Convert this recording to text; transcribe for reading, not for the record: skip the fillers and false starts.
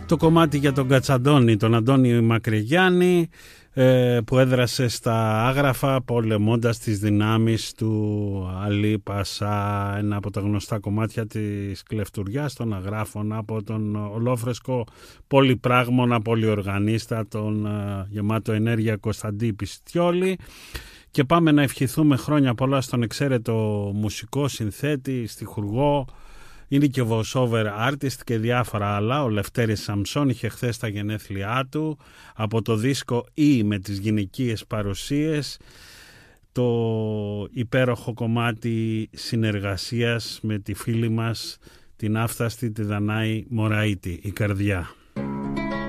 Το κομμάτι για τον Κατσαντώνη, τον Αντώνη Μακρυγιάννη, που έδρασε στα Άγραφα πολεμώντας τις δυνάμεις του Αλή Πασά, ένα από τα γνωστά κομμάτια της κλεφτουριάς των Αγράφων, από τον ολόφρεσκο πολυπράγμονα πολυοργανίστα, τον γεμάτο ενέργεια Κωνσταντή Πιστιόλη. Και πάμε να ευχηθούμε χρόνια πολλά στον εξαίρετο μουσικό συνθέτη, στιχουργό, είναι και voice-over artist και διάφορα άλλα. Ο Λευτέρης Σαμψών είχε χθες τα γενέθλιά του, από το δίσκο «Ή» με τις γυναικείες παρουσίες, το υπέροχο κομμάτι συνεργασίας με τη φίλη μας την άφθαστη τη Δανάη Μωραΐτη, «Η Καρδιά».